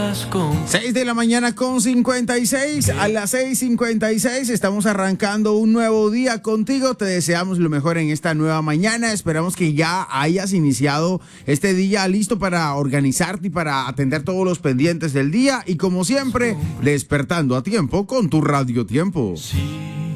6 de la mañana con 56. A las 6:56 estamos arrancando un nuevo día contigo. Te deseamos lo mejor en esta nueva mañana. Esperamos que ya hayas iniciado este día listo para organizarte y para atender todos los pendientes del día. Y como siempre, despertando a tiempo con tu Radio Tiempo. Sí.